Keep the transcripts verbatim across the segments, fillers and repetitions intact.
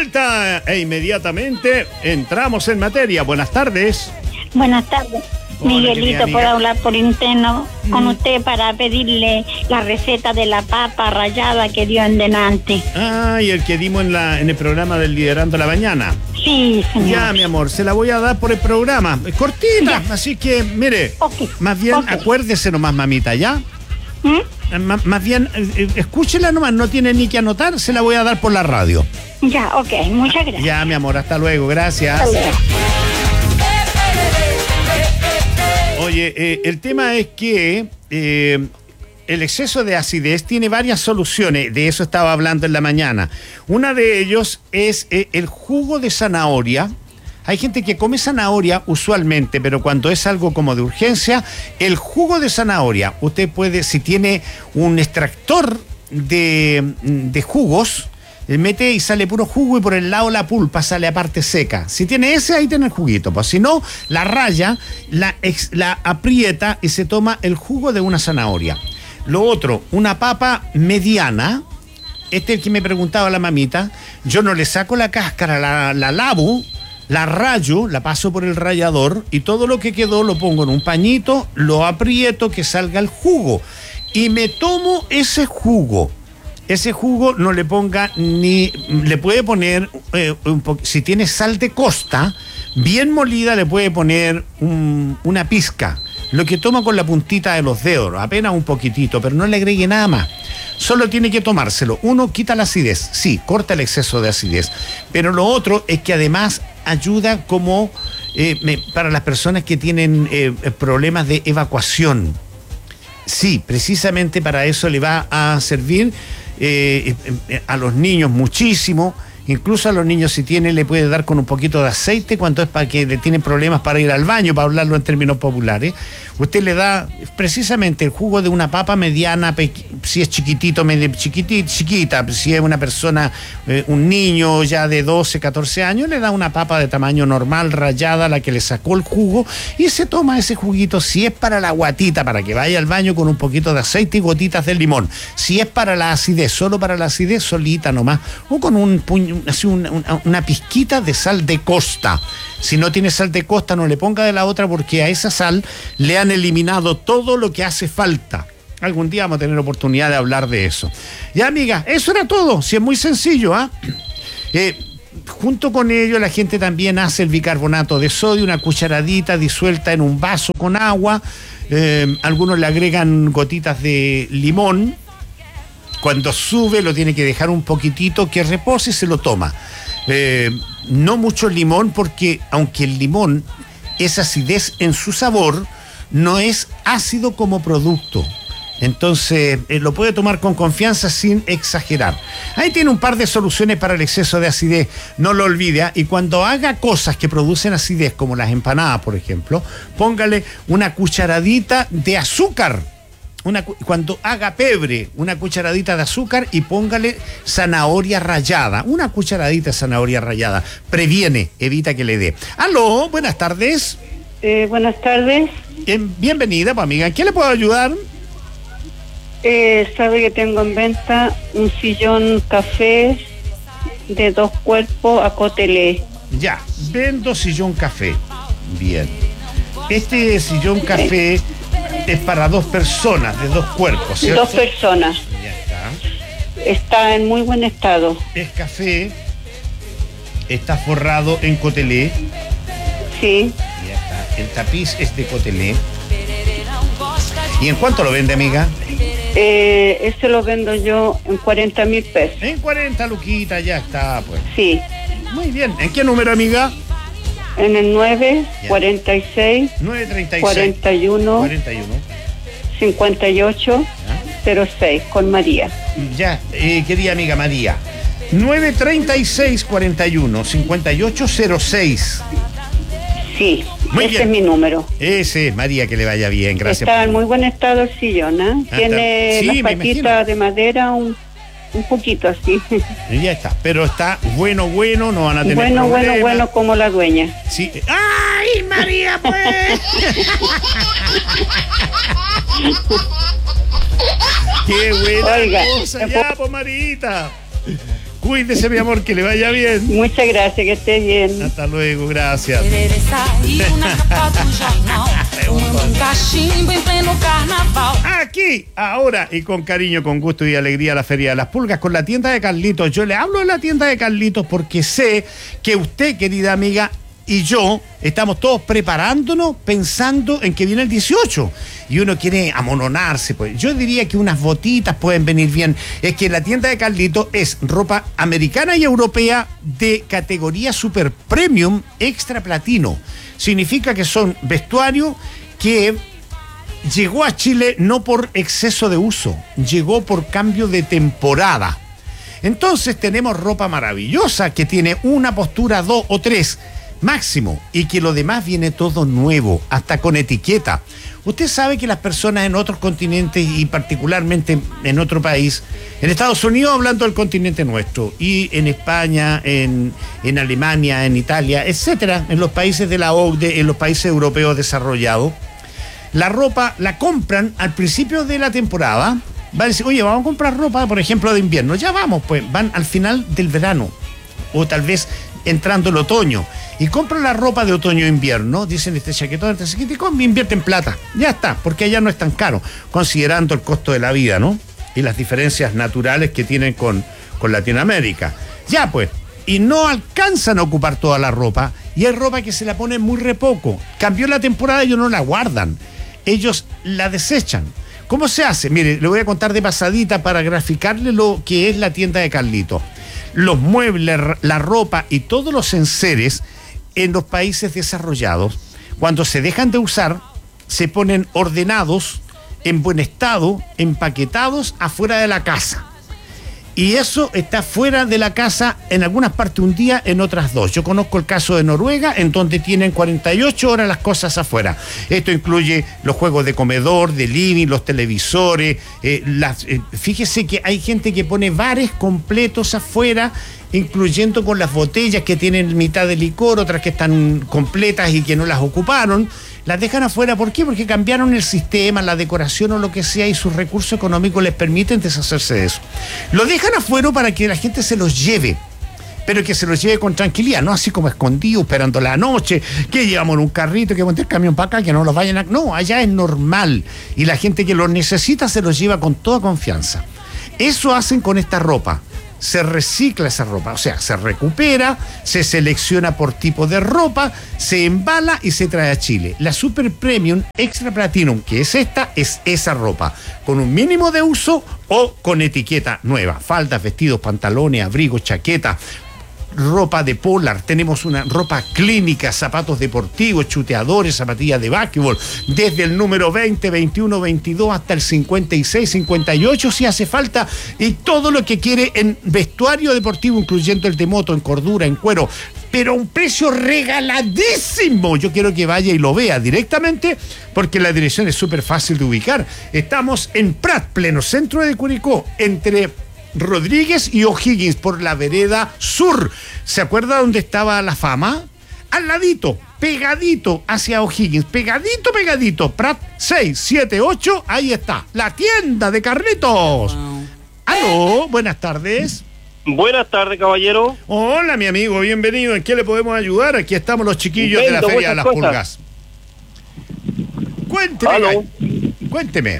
vuelta e inmediatamente entramos en materia. Buenas tardes. Buenas tardes. Hola, Miguelito, puedo hablar por interno mm. con usted para pedirle la receta de la papa rallada que dio en delante. Ah, y el que dimos en, la, en el programa del Liderando la Mañana. Sí, señor. Ya, mi amor, se la voy a dar por el programa. Es cortita, ya. Así que, mire, okay. más bien okay. acuérdese nomás, mamita, ¿ya? ¿Mm? M- más bien, eh, escúchela nomás, no tiene ni que anotar, se la voy a dar por la radio. Ya, ok, muchas gracias. Ya, mi amor, hasta luego, gracias. Hasta luego. Oye, eh, el tema es que eh, el exceso de acidez tiene varias soluciones, de eso estaba hablando en la mañana. Una de ellos es eh, el jugo de zanahoria. Hay gente que come zanahoria usualmente, pero cuando es algo como de urgencia, el jugo de zanahoria, usted puede, si tiene un extractor de, de jugos, mete y sale puro jugo y por el lado la pulpa sale a parte seca. Si tiene ese, ahí tiene el juguito. Pues si no, la raya, la, ex, la aprieta y se toma el jugo de una zanahoria. Lo otro, una papa mediana. Este es el que me preguntaba la mamita. Yo no le saco la cáscara, la, la lavo, la rayo, la paso por el rallador y todo lo que quedó lo pongo en un pañito, lo aprieto que salga el jugo y me tomo ese jugo. Ese jugo no le ponga ni... Le puede poner, eh, un po- si tiene sal de costa, bien molida, le puede poner un, una pizca. Lo que toma con la puntita de los dedos, apenas un poquitito, pero no le agregue nada más. Solo tiene que tomárselo. Uno, quita la acidez. Sí, corta el exceso de acidez. Pero lo otro es que además ayuda como eh, me, para las personas que tienen eh, problemas de evacuación. Sí, precisamente para eso le va a servir eh, eh, a los niños muchísimo. Incluso a los niños, si tiene, le puede dar con un poquito de aceite cuando es para que le tienen problemas para ir al baño, para hablarlo en términos populares. Usted le da precisamente el jugo de una papa mediana, si es chiquitito, medio chiquitito, chiquita, si es una persona, eh, un niño ya de doce, catorce años, le da una papa de tamaño normal, rallada, a la que le sacó el jugo, y se toma ese juguito. Si es para la guatita, para que vaya al baño con un poquito de aceite y gotitas de limón. Si es para la acidez, solo para la acidez, solita nomás, o con un puño, así una, una, una pizquita de sal de costa. Si no tiene sal de costa, no le ponga de la otra, porque a esa sal le han eliminado todo lo que hace falta. Algún día vamos a tener oportunidad de hablar de eso. Ya, amiga, eso era todo. Si es muy sencillo, ¿ah? ¿eh? Eh, junto con ello, la gente también hace el bicarbonato de sodio, una cucharadita disuelta en un vaso con agua. Eh, algunos le agregan gotitas de limón. Cuando sube lo tiene que dejar un poquitito que repose y se lo toma. Eh, no mucho limón, porque aunque el limón es acidez en su sabor, no es ácido como producto. Entonces eh, lo puede tomar con confianza sin exagerar. Ahí tiene un par de soluciones para el exceso de acidez, no lo olvide, ¿eh? Y cuando haga cosas que producen acidez, como las empanadas, por ejemplo, póngale una cucharadita de azúcar. Una, cuando haga pebre, una cucharadita de azúcar y póngale zanahoria rallada. Una cucharadita de zanahoria rallada. Previene, evita que le dé. Aló, buenas tardes. Eh, buenas tardes. Bien, bienvenida, pues, amiga. ¿En qué le puedo ayudar? Eh, sabe que tengo en venta un sillón café de dos cuerpos a Cotelé. Ya, vendo sillón café. Bien. Este sillón café es para dos personas, de dos cuerpos, ¿cierto? Dos personas. Ya está. Está en muy buen estado. Es café, está forrado en Cotelé. Sí. Ya está. El tapiz es de Cotelé. ¿Y en cuánto lo vende, amiga? Eh, ese lo vendo yo en cuarenta mil pesos. En cuarenta luquitas, ya está, pues. Sí. Muy bien. ¿En qué número, amiga? En el nueve, cuarenta y seis, nueve treinta y seis, cuarenta y uno, cuarenta y uno, cincuenta y ocho, cero seis, con María. Ya, eh, querida amiga María. nueve treinta y seis, cuarenta y uno, cincuenta y ocho, cero seis. Sí, muy ese bien. Es mi número. Ese es, María, que le vaya bien, gracias. Está en muy buen estado el sillón, ¿eh? Ah, Tiene sí, las me patitas imagino. de madera, un, un poquito así. Ya está, pero está bueno, bueno, no van a tener Bueno, problema. bueno, bueno, como la dueña. Sí. ¡Ay, María, pues! ¡Qué buena Oiga, cosa! Ya, pues, Marita. Cuídese, mi amor, que le vaya bien. Muchas gracias, que esté bien. Hasta luego, gracias. Aquí, ahora y con cariño, con gusto y alegría, la Feria de las Pulgas con la tienda de Carlitos. Yo le hablo de la tienda de Carlitos porque sé que usted, querida amiga, y yo estamos todos preparándonos pensando en que viene el dieciocho y uno quiere amononarse. Pues yo diría que unas botitas pueden venir bien. Es que la tienda de Carlitos es ropa americana y europea de categoría super premium extra platino. Significa que son vestuario que llegó a Chile no por exceso de uso, llegó por cambio de temporada. Entonces tenemos ropa maravillosa que tiene una postura, dos o tres máximo, y que lo demás viene todo nuevo, hasta con etiqueta. Usted sabe que las personas en otros continentes y particularmente en otro país, en Estados Unidos, hablando del continente nuestro, y en España, en, en Alemania, en Italia, etcétera, en los países de la O C D E, en los países europeos desarrollados, la ropa la compran al principio de la temporada. Va a decir, oye, vamos a comprar ropa, por ejemplo, de invierno. Ya vamos, pues van al final del verano, o tal vez entrando el otoño, y compran la ropa de otoño-invierno, dicen este chaquetón, este chaquetón, invierten plata, ya está, porque allá no es tan caro, considerando el costo de la vida, ¿no? Y las diferencias naturales que tienen con, con Latinoamérica. Ya pues, y no alcanzan a ocupar toda la ropa, y hay ropa que se la ponen muy re poco. Cambió la temporada y ellos no la guardan, ellos la desechan. ¿Cómo se hace? Mire, le voy a contar de pasadita para graficarle lo que es la tienda de Carlitos. Los muebles, la ropa y todos los enseres en los países desarrollados, cuando se dejan de usar, se ponen ordenados, en buen estado, empaquetados afuera de la casa. Y eso está fuera de la casa en algunas partes un día, en otras dos. Yo conozco el caso de Noruega, en donde tienen cuarenta y ocho horas las cosas afuera. Esto incluye los juegos de comedor, de living, los televisores. Eh, las, eh, fíjese que hay gente que pone bares completos afuera, incluyendo con las botellas que tienen mitad de licor, otras que están completas y que no las ocuparon. Las dejan afuera, ¿por qué? Porque cambiaron el sistema, la decoración o lo que sea, y sus recursos económicos les permiten deshacerse de eso. Lo dejan afuera para que la gente se los lleve, pero que se los lleve con tranquilidad, no así como escondido, esperando la noche, que llevamos en un carrito, que monte el camión para acá, que no los vayan a... No, allá es normal, y la gente que los necesita se los lleva con toda confianza. Eso hacen con esta ropa. Se recicla esa ropa, o sea, se recupera, se selecciona por tipo de ropa, se embala y se trae a Chile. La Super Premium Extra Platinum, que es esta, es esa ropa, con un mínimo de uso o con etiqueta nueva. Faldas, vestidos, pantalones, abrigos, chaquetas, ropa de polar, tenemos una ropa clínica, zapatos deportivos, chuteadores, zapatillas de básquetbol, desde el número veinte, veintiuno, veintidós hasta el cincuenta y seis, cincuenta y ocho si hace falta, y todo lo que quiere en vestuario deportivo, incluyendo el de moto, en cordura, en cuero, pero a un precio regaladísimo. Yo quiero que vaya y lo vea directamente, porque la dirección es súper fácil de ubicar. Estamos en Prat, pleno centro de Curicó, entre Rodríguez y O'Higgins, por la vereda sur. ¿Se acuerda dónde estaba la Fama? Al ladito, pegadito hacia O'Higgins, pegadito, pegadito, Prat seis siete ocho, ahí está, la tienda de Carlitos. Wow. Aló, buenas tardes. Buenas tardes, caballero. Hola, mi amigo, bienvenido. ¿En qué le podemos ayudar? Aquí estamos los chiquillos Vendo, de la Feria de las cosas. Pulgas. Cuénteme. Aló. Cuénteme.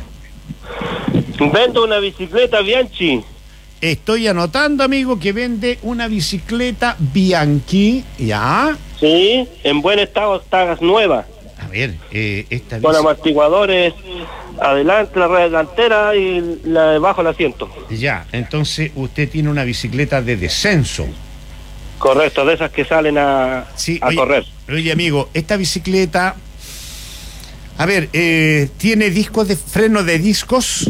Vendo una bicicleta Bianchi. Estoy anotando, amigo, que vende una bicicleta Bianchi, ¿ya? Sí, en buen estado, está nueva. A ver, eh, esta con bici... amortiguadores adelante, la rueda delantera y la debajo del asiento. Ya, entonces usted tiene una bicicleta de descenso. Correcto, de esas que salen a, sí, a oye, correr. Oye, amigo, esta bicicleta, a ver, eh, ¿tiene discos de freno de discos?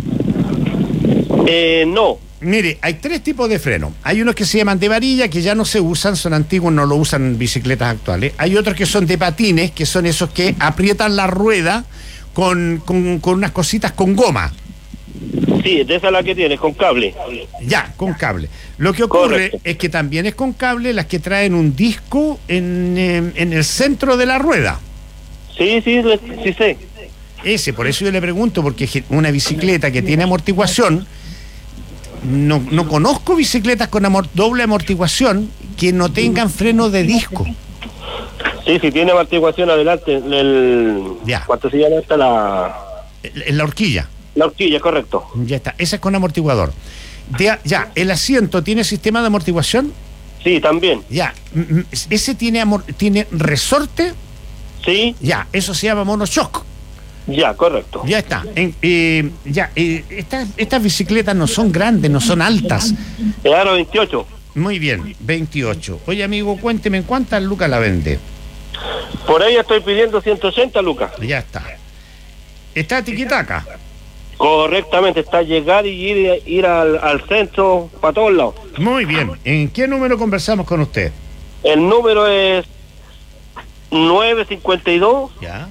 Eh, no. Mire, hay tres tipos de freno. Hay unos que se llaman de varilla, que ya no se usan, son antiguos, no lo usan en bicicletas actuales. Hay otros que son de patines, que son esos que aprietan la rueda con, con, con unas cositas con goma. Sí, de esa es la que tienes, con cable. Ya, con cable. Lo que ocurre Correcto. Es que también es con cable las que traen un disco en, en, en el centro de la rueda. Sí, sí, sí sé. Ese, por eso yo le pregunto, porque una bicicleta que tiene amortiguación... no, no conozco bicicletas con amor, doble amortiguación que no tengan freno de disco. Sí, sí, tiene amortiguación adelante. El, Ya. ¿Cuánto se llama esta? La, En la horquilla. la horquilla, correcto. Ya está, esa es con amortiguador. De, ya, ¿el asiento tiene sistema de amortiguación? Sí, también. Ya, mm, mm, ¿ese tiene, amor, tiene resorte? Sí, Ya, eso se llama monoshock. ya, correcto. Ya está. En- eh, ya, eh, estas, estas bicicletas no son grandes, no son altas. El aro veintiocho. Muy bien, veintiocho. Oye, amigo, cuénteme, ¿en cuántas lucas la vende? Por ahí estoy pidiendo ciento ochenta lucas. Ya está. Está tiquitaca. Correctamente, está llegar y ir, ir al, al centro para todos lados. Muy bien. ¿En qué número conversamos con usted? El número es nueve cincuenta y dos, Ya,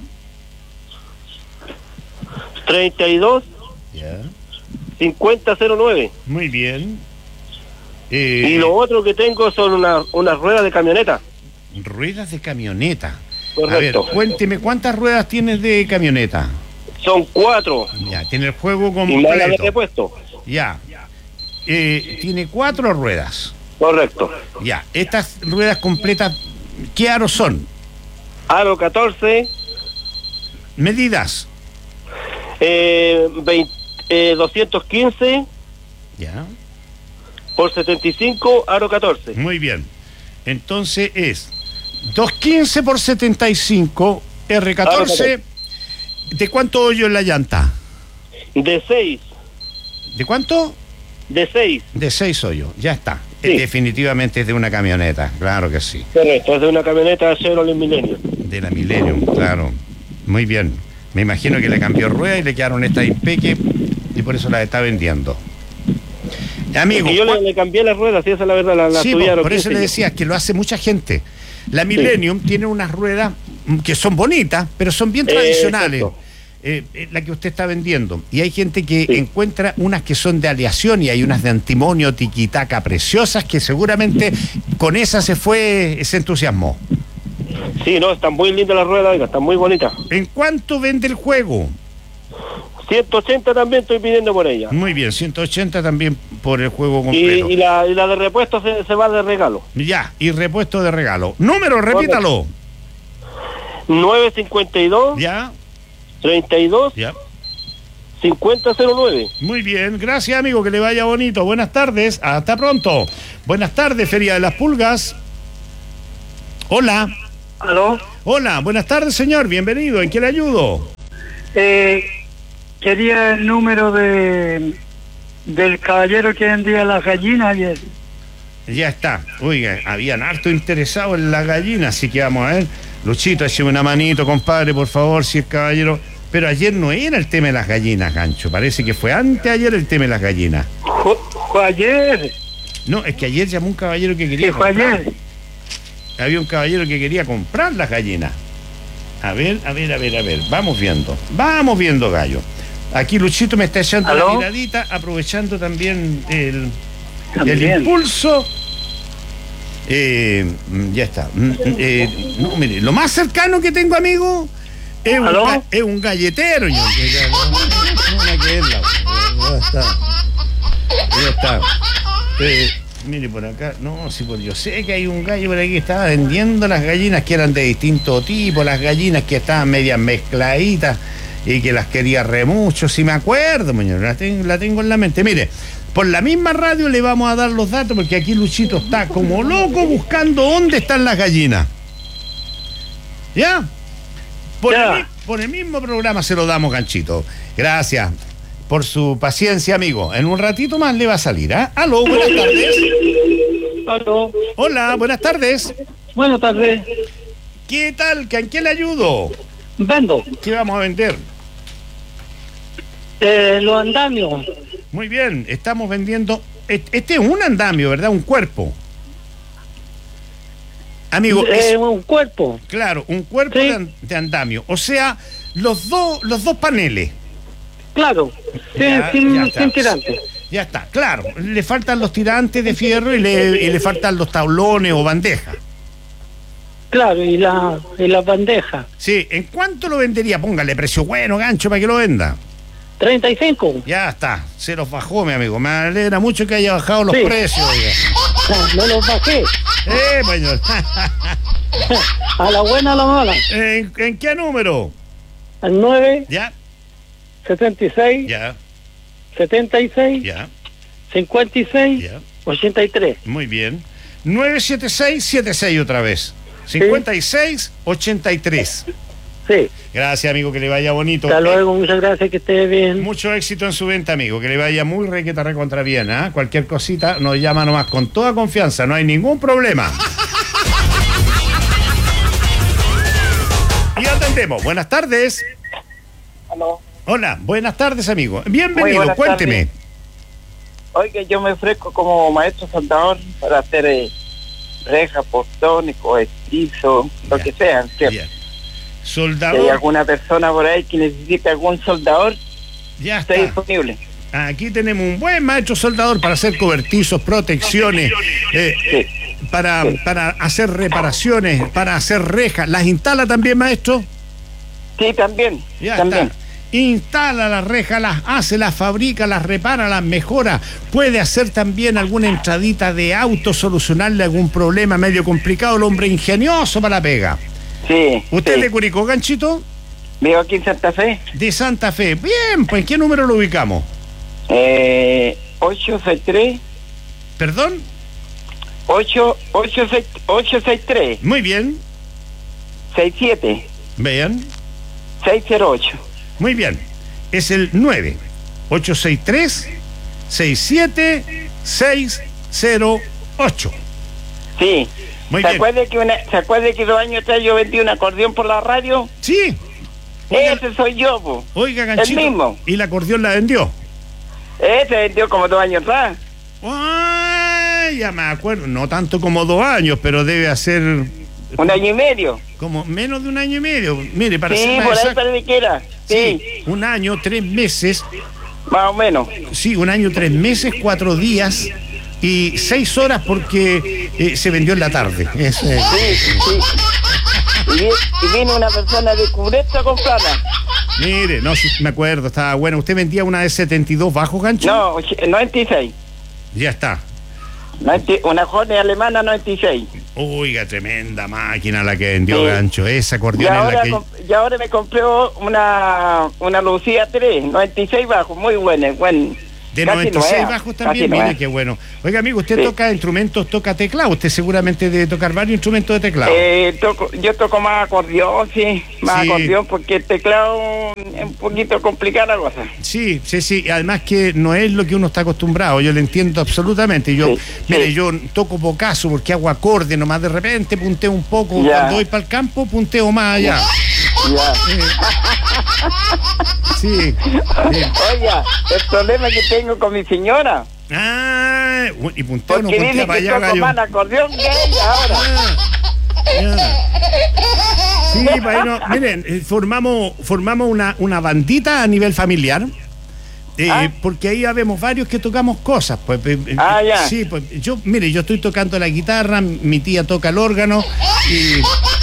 treinta y dos, ya. cincuenta cero nueve. Muy bien. Eh, Y lo otro que tengo son una- unas ruedas de camioneta. Ruedas de camioneta. Correcto. A ver, cuénteme, ¿cuántas ruedas tienes de camioneta? Son cuatro. Ya, tiene el juego Y más la de completo. repuesto. Ya. Eh, tiene cuatro ruedas. Correcto. Ya. Estas ruedas completas, ¿qué aros son? Aro catorce, Medidas. eh, veinte, eh, doscientos quince Ya. por setenta y cinco, aro catorce. Muy bien. Entonces es doscientos quince por setenta y cinco, R catorce. ¿De cuánto hoyo en la llanta? De seis. ¿De cuánto? De seis. De seis hoyos. Ya está. Sí. Eh, Definitivamente es de una camioneta. Claro que sí. Correcto, es de una camioneta Chevrolet Millennium. De la Millennium, claro. Muy bien. Me imagino que le cambió rueda y le quedaron estas impeque y por eso las está vendiendo. Amigo, Y yo le, ¿cuál- le cambié las ruedas, si esa es la verdad, la, la sí, subí po, aro por eso quince. le decía que lo hace mucha gente. La Millennium tiene unas ruedas mm, que son bonitas, pero son bien Eh, tradicionales. exacto. Eh, eh, la que usted está vendiendo. Y hay gente que Sí. encuentra unas que son de aleación y hay unas de antimonio, tiquitaca, preciosas, que seguramente con esas se fue, se entusiasmó. Sí, no, están muy lindas las ruedas, oiga, están muy bonitas. ¿En cuánto vende el juego? ciento ochenta también estoy pidiendo por ella. Muy bien, ciento ochenta también por el juego Y, completo. y, la, y la de repuesto se, se va de regalo. Ya, y repuesto de regalo. Número, repítalo. nueve cincuenta y dos, Ya, treinta y dos, ya. cincuenta cero nueve. Muy bien, gracias amigo, que le vaya bonito. Buenas tardes, hasta pronto. Buenas tardes, Feria de las Pulgas. Hola, ¿Aló? hola, buenas tardes señor, bienvenido, ¿en qué le ayudo? Eh, quería el número de del caballero que vendía las gallinas ayer. Ya está, oiga, habían harto interesado en la gallina, así que vamos a ver. Luchito, écheme una manito, compadre, por favor, si es caballero. Pero ayer no era el tema de las gallinas, Gancho, parece que fue antes ayer el tema de las gallinas. Fue, fue ayer, No, es que ayer llamó un caballero que quería sí, fue comprar. ayer. Había un caballero que quería comprar las gallinas. A ver, a ver, a ver, a ver. Vamos viendo. Vamos viendo, gallo. Aquí Luchito me está echando ¿Aló? la miradita, aprovechando también el, También. el impulso. Eh, mm, ya está. Mm, mm, eh, no, mire, lo más cercano que tengo, amigo, es un, ¿Aló? ga- es un galletero. Yo, que ya- no, no, nada que ver, la- ya está. Ya está. Eh, mire por acá, no, sí, pues yo sé que hay un gallo por aquí que estaba vendiendo las gallinas que eran de distinto tipo, las gallinas que estaban medias mezcladitas y que las quería re mucho, si me acuerdo, señor, la tengo, la tengo en la mente. Mire, por la misma radio le vamos a dar los datos porque aquí Luchito está como loco buscando dónde están las gallinas. ¿Ya? Por, Ya. El, mi- por el mismo programa se lo damos, Ganchito. Gracias por su paciencia, amigo. En un ratito más le va a salir, ¿ah? Aló, buenas tardes. Aló, Hola, buenas tardes. buenas tardes. ¿Qué tal? ¿En qué le ayudo? Vendo ¿Qué vamos a vender? eh, los andamios. Muy bien, estamos vendiendo... Este es un andamio, ¿verdad? Un cuerpo. Amigo, Eh, es, un cuerpo. claro, un cuerpo sí. de, an- de andamio. O sea, los dos los dos paneles. Claro, sin, Ya, sin, ya está. sin tirante. Ya está, claro. Le faltan los tirantes de fierro y le, y le faltan los tablones o bandejas. Claro, y la, y la bandeja. Sí, ¿en cuánto lo vendería? Póngale precio bueno, Gancho, para que lo venda. treinta y cinco. Ya está, se los bajó, mi amigo. Me alegra mucho que haya bajado los Sí. precios. Oiga. No los bajé. Eh, señor. A la buena, a la mala. ¿En, ¿En qué número? Al nueve, Ya, setenta y seis, ya, setenta y seis, ya, cincuenta y seis, ya. ochenta y tres. Muy bien. nueve siete seis setenta y seis otra vez. cincuenta y seis ochenta y tres. Sí. Gracias, amigo, que le vaya bonito. Hasta luego, muchas gracias, que esté bien. Mucho éxito en su venta, amigo. Que le vaya muy requeta recontra bien, ¿ah? Cualquier cosita nos llama nomás con toda confianza, no hay ningún problema. Y atendemos. Buenas tardes. Aló. Hola, buenas tardes, amigo. Muy Bienvenido, buenas cuénteme. tardes. Oiga, yo me ofrezco como maestro soldador para hacer eh, rejas, portones, cohestizos, lo Ya. que sea, ¿cierto? Bien. Si hay Soldador, alguna persona por ahí que necesite algún soldador, ya está está. disponible. Aquí tenemos un buen maestro soldador para hacer cobertizos, protecciones, eh, Sí. para, Sí. para hacer reparaciones, para hacer rejas. ¿Las instala también, maestro? Sí, también. Ya también. está. Instala las rejas, las hace, las fabrica, las repara, las mejora. Puede hacer también alguna entradita de auto, solucionarle algún problema medio complicado. El hombre ingenioso para la pega. Sí. ¿Usted sí. es de Curicó, Ganchito? Vivo aquí en Santa Fe. De Santa Fe. Bien, pues, ¿qué número lo ubicamos? Eh, ocho seis tres, ¿Perdón? ocho, ocho, seis, ocho seis tres, Muy bien. seis siete, Vean. seis cero ocho. Muy bien. Es el nueve ocho seis tres seis siete seis cero ocho. Sí. Muy ¿Se bien. acuerda que una, ¿Se acuerda que dos años atrás yo vendí un acordeón por la radio? Sí. Oiga, Ese soy yo, po. oiga, Ganchito. el mismo. ¿Y la acordeón la vendió? Ese vendió como dos años atrás. Ay, ya me acuerdo. No tanto como dos años, pero debe hacer Un año y medio. como menos de un año y medio. Mire, para Sí, ser más por ahí exacto, parece que era. Sí, sí, un año, tres meses. más o menos. Sí, un año, tres meses, cuatro días y seis horas porque eh, se vendió en la tarde. Es, eh, Sí, sí. Y, vi- y vino una persona de Cubreto a comprarla. Mire, no, sí, me acuerdo, estaba bueno. ¿Usted vendía una de setenta y dos bajo, Gancho? No, och- noventa y seis. Ya está. noventa Una Hornet alemana noventa y seis. Oiga, tremenda máquina la que vendió Sí. Gancho. Esa Y acordeón es la ahora, que... comp- y ahora me compré una, una Lucía tres, noventa y seis bajo, muy buena. Buen, De casi noventa y seis nueva, bajos casi también, nueva. mire qué bueno. Oiga, amigo, usted Sí. toca instrumentos, toca teclado. Usted seguramente debe tocar varios instrumentos de teclado. Eh, toco, yo toco más acordeón, sí, más Sí. acordeón, porque el teclado es un poquito complicada la cosa. Sí, sí, sí. Y además que no es lo que uno está acostumbrado. Yo lo entiendo absolutamente. Yo, Sí, mire, sí. yo toco pocaso porque hago acorde, nomás de repente punteo un poco. Ya. Cuando voy para el campo, punteo más allá. Ya. Sí. sí. Oiga, el problema que tengo con mi señora, Ah, y punteo no porque puntea dice para que allá, toco gallo. más acordeón que ella ahora. Ya. Sí, bueno, miren, eh, formamos, formamos una, una bandita a nivel familiar. eh, Ah. Porque ahí habemos varios que tocamos cosas. Pues, eh, eh, Ah, ya. Sí, pues yo, mire, yo estoy tocando la guitarra, mi tía toca el órgano y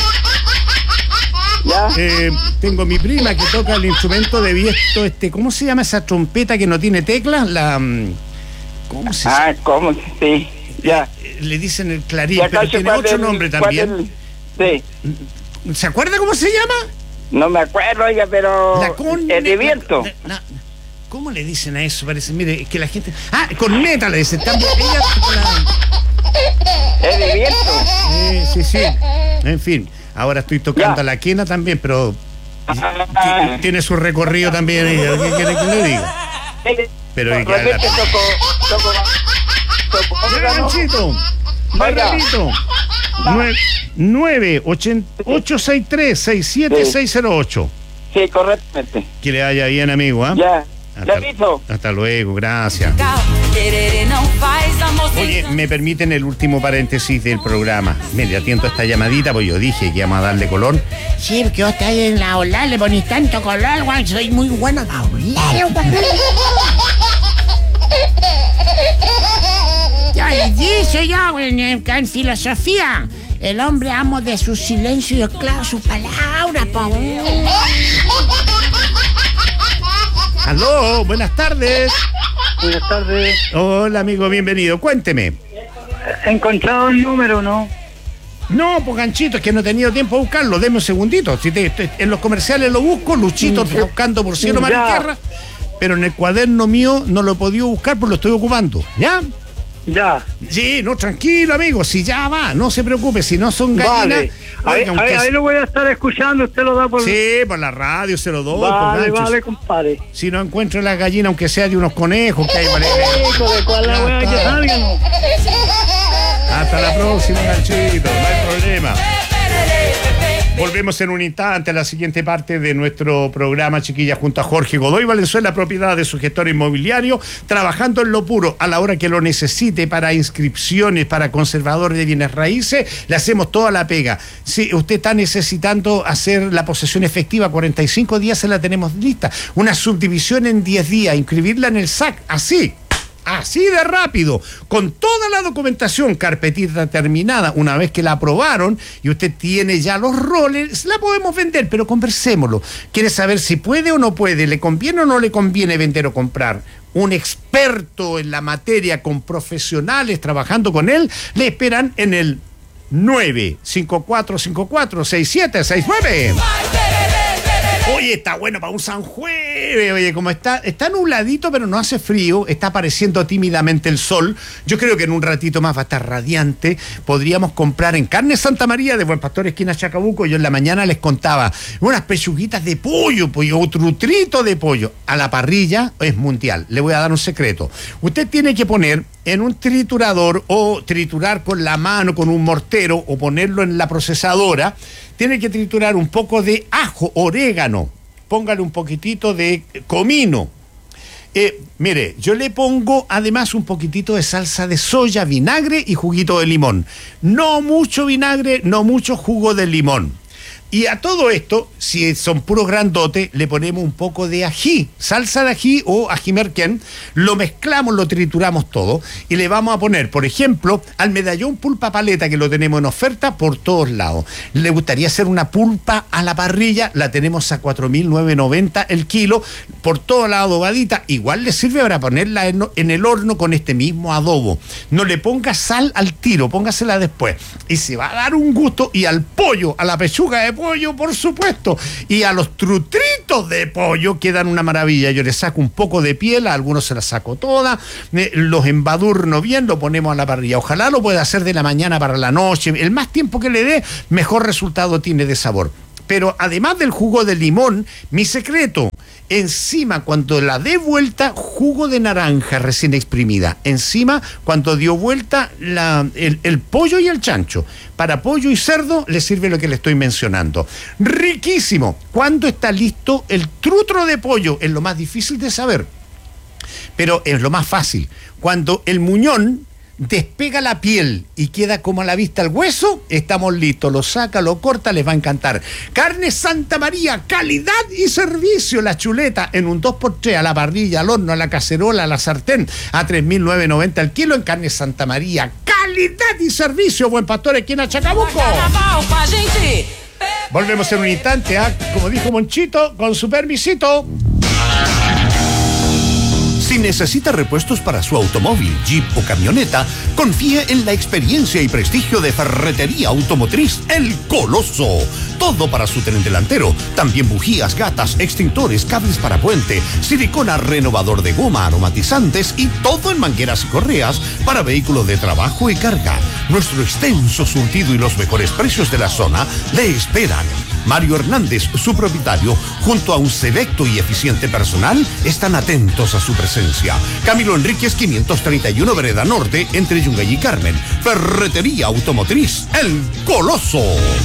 Ya. eh, tengo mi prima que toca el instrumento de viento, este, ¿cómo se llama esa trompeta que no tiene teclas? La, mm, ¿cómo se llama? Ah, ¿cómo? Sí, ya. Eh, Le dicen el clarín, Ya, pero cacho, tiene ¿cuál otro es- nombre cuál también. es- Sí, ¿Se acuerda cómo se llama? no me acuerdo, oiga, pero La con... es de viento. la- la- ¿Cómo le dicen a eso? Parece, mire, es que la gente... Ah, corneta le dicen. También, ella toca la- Es de viento. Eh, sí, sí. En fin, ahora estoy tocando Ya. la quena también, pero Ah, tiene su recorrido también ella. ¿Qué quiere que le diga? Pero de hay que dar la- repente toco, toco, toco, Ya, órgano. Ganchito. Más Oiga. rapidito. Nue- nueve ocho seis tres seis siete seis cero ocho. Sí, correctamente. Que le vaya bien, amigo, ¿ah? Ya, Hasta, le aviso. hasta luego, gracias. Querer não faz amor sem Oye, me permiten el último paréntesis del programa. Mire, atiento a esta llamadita, pues yo dije que íbamos a darle color. Sí, porque vos estás ahí en la ola, le ponís tanto color, guay, soy muy bueno para hablar, guay. Ya les dice ya, güey, en, en filosofía, el hombre amo de su silencio y esclavo su palabra, po. Aló, buenas tardes. Buenas tardes. Hola, amigo, bienvenido. Cuénteme. ¿He encontrado el número, no? No, pues ganchito, es que no he tenido tiempo a buscarlo. Deme un segundito. Si te, te- en los comerciales lo busco, Luchito está buscando por cielo, mar y Ya. tierra. Pero en el cuaderno mío no lo he podido buscar porque lo estoy ocupando. ¿Ya? Ya. Sí, no, tranquilo, amigo. Si ya va, no se preocupe. Si no son gallinas. Vale. Ahí, oiga, aunque ahí- ahí es- lo voy a estar escuchando, usted lo da por... Sí, por la radio se lo doy. Vale, por ganchos. vale, compadre. Si no encuentro las gallinas, aunque sea de unos conejos que hay, vale. Hijo de cuál la Ya wea que está. salga, no. Hasta la próxima, ganchito. No hay problema. Volvemos en un instante a la siguiente parte de nuestro programa, chiquilla, junto a Jorge Godoy Valenzuela, propiedad de su gestor inmobiliario, trabajando en lo puro a la hora que lo necesite para inscripciones, para conservador de bienes raíces, le hacemos toda la pega. Si usted está necesitando hacer la posesión efectiva, cuarenta y cinco días se la tenemos lista. Una subdivisión en diez días, inscribirla en el S A C, así. Así de rápido, con toda la documentación, carpetita terminada, una vez que la aprobaron y usted tiene ya los roles, la podemos vender, pero conversémoslo. ¿Quiere saber si puede o no puede? ¿Le conviene o no le conviene vender o comprar? Un experto en la materia con profesionales trabajando con él, le esperan en el nueve cinco cuatro cinco cuatro seis siete seis nueve. Oye, está bueno para un San Jueves. Oye, como está, está nubladito, pero no hace frío, está apareciendo tímidamente el sol. Yo creo que en un ratito más va a estar radiante. Podríamos comprar en Carne Santa María de Buen Pastor, esquina Chacabuco. Yo en la mañana les contaba unas pechuguitas de pollo, pollo, o trutrito de pollo. A la parrilla es mundial. Le voy a dar un secreto. Usted tiene que poner en un triturador o triturar con la mano, con un mortero o ponerlo en la procesadora. Tiene que triturar un poco de ajo, orégano, póngale un poquitito de comino. Eh, mire, yo le pongo además un poquitito de salsa de soya, vinagre y juguito de limón. No mucho vinagre, no mucho jugo de limón. Y a todo esto, si son puros grandotes, le ponemos un poco de ají, salsa de ají o ají merquén, lo mezclamos, lo trituramos todo y le vamos a poner, por ejemplo, al medallón pulpa paleta, que lo tenemos en oferta por todos lados. ¿Le gustaría hacer una pulpa a la parrilla? La tenemos a cuatro mil novecientos noventa el kilo, por todo lado adobadita. Igual le sirve para ponerla en, en el horno con este mismo adobo. No le ponga sal al tiro, póngasela después. Y se va a dar un gusto. Y al pollo, a la pechuga de pollo, pollo, por supuesto, y a los trutritos de pollo quedan una maravilla. Yo le saco un poco de piel, a algunos se la saco toda, eh, los embadurno bien, lo ponemos a la parrilla. Ojalá lo pueda hacer de la mañana para la noche, el más tiempo que le dé, mejor resultado tiene de sabor. Pero además del jugo de limón, mi secreto, encima cuando la dé vuelta, jugo de naranja recién exprimida. Encima cuando dio vuelta la, el, el pollo y el chancho. Para pollo y cerdo le sirve lo que le estoy mencionando. Riquísimo. ¿Cuándo está listo el trutro de pollo? Es lo más difícil de saber, pero es lo más fácil. Cuando el muñón despega la piel y queda como a la vista el hueso, estamos listos. Lo saca, lo corta, les va a encantar. Carne Santa María, calidad y servicio. La chuleta en un dos por tres, a la parrilla, al horno, a la cacerola, a la sartén, a tres mil novecientos noventa el kilo en Carne Santa María. Calidad y servicio. Buen Pastor, esquina Chacabuco. Volvemos en un instante, ¿eh? Como dijo Monchito, con su permisito. Si necesita repuestos para su automóvil, jeep o camioneta, confíe en la experiencia y prestigio de Ferretería Automotriz El Coloso. Todo para su tren delantero. También bujías, gatas, extintores, cables para puente, silicona, renovador de goma, aromatizantes y todo en mangueras y correas para vehículos de trabajo y carga. Nuestro extenso surtido y los mejores precios de la zona le esperan. Mario Hernández, su propietario, junto a un selecto y eficiente personal, están atentos a su presencia. Camilo Enríquez, quinientos treinta y uno, Vereda Norte, entre Yungay y Carmen. Ferretería Automotriz El Coloso.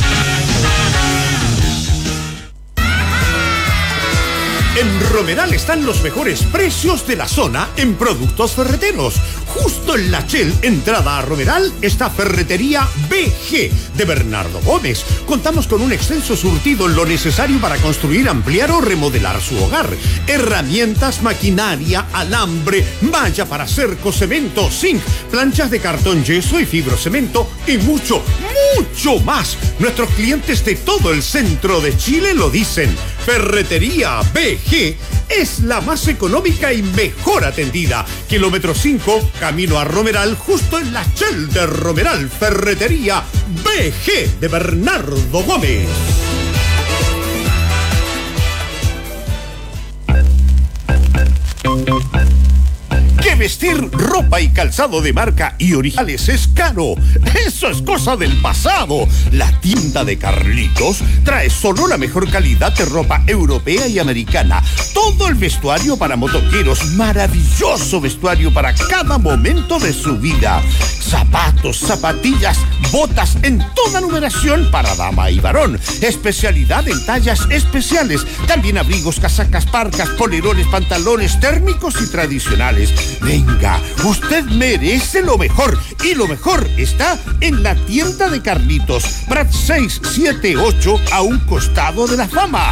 En Romeral están los mejores precios de la zona en productos ferreteros. Justo en la Shell, entrada a Romeral, está Ferretería B G de Bernardo Gómez. Contamos con un extenso surtido en lo necesario para construir, ampliar o remodelar su hogar. Herramientas, maquinaria, alambre, malla para cerco, cemento, zinc, planchas de cartón, yeso y fibrocemento y mucho, mucho más. Nuestros clientes de todo el centro de Chile lo dicen. Ferretería B G es la más económica y mejor atendida. Kilómetro cinco, camino a Romeral, justo en la Shell de Romeral. Ferretería B G de Bernardo Gómez. Que vestir ropa y calzado de marca y originales es caro. Eso es cosa del pasado. La tienda de Carlitos trae solo la mejor calidad de ropa europea y americana. Todo el vestuario para motoqueros. Maravilloso vestuario para cada momento de su vida. Zapatos, zapatillas, botas en toda numeración para dama y varón. Especialidad en tallas especiales. También abrigos, casacas, parcas, polerones, pantalones térmicos y tradicionales. Venga, usted merece lo mejor. Y lo mejor está en la tienda de Carlitos. Prat seis siete ocho, a un costado de la Fama.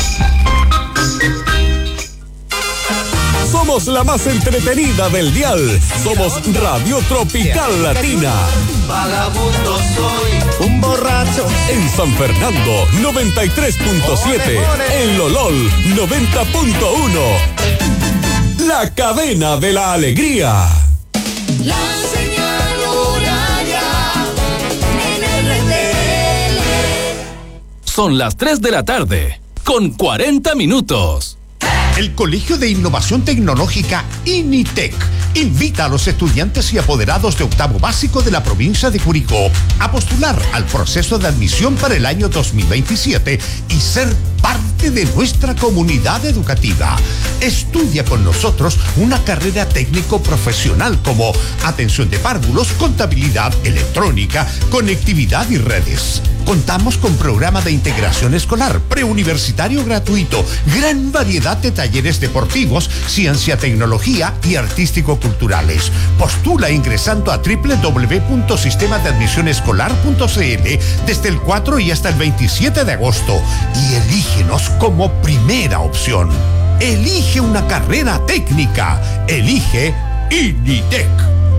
Somos la más entretenida del dial. Somos Radio Tropical Latina. Vagabundo soy, un borracho. En San Fernando, noventa y tres punto siete. En Lolol, noventa punto uno. La cadena de la alegría. La señal horaria en R T L. Son las tres de la tarde, con cuarenta minutos. El Colegio de Innovación Tecnológica INITEC invita a los estudiantes y apoderados de octavo básico de la provincia de Curicó a postular al proceso de admisión para el año dos mil veintisiete y ser parte de nuestra comunidad educativa. Estudia con nosotros una carrera técnico-profesional como atención de párvulos, contabilidad electrónica, conectividad y redes. Contamos con programa de integración escolar, preuniversitario gratuito, gran variedad de talleres deportivos, ciencia, tecnología y artístico-culturales. Postula ingresando a doble u doble u doble u punto sistema de admisión escolar punto c l desde el cuatro y hasta el veintisiete de agosto y elígenos como primera opción. Elige una carrera técnica. Elige INITEC.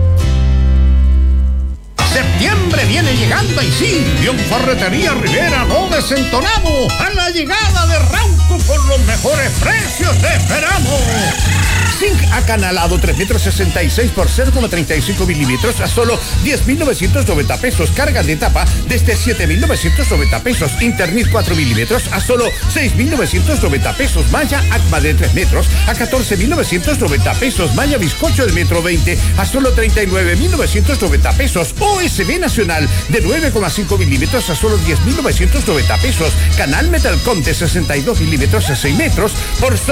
Septiembre viene llegando y sí, y en Ferretería Rivera no desentonamos. A la llegada de Rauco con los mejores precios te esperamos. Zinc acanalado tres metros sesenta y seis por cero coma treinta y cinco milímetros a solo diez mil novecientos noventa pesos. Carga de tapa desde siete mil novecientos noventa pesos. Internet cuatro milímetros a solo seis mil novecientos noventa pesos. Malla Acma de tres metros a catorce mil novecientos noventa pesos. Malla bizcocho de metro veinte a solo treinta y nueve mil novecientos noventa pesos. O S B Nacional de nueve coma cinco milímetros a solo diez mil novecientos noventa pesos. Canal Metalcom de sesenta y dos milímetros a seis metros por solo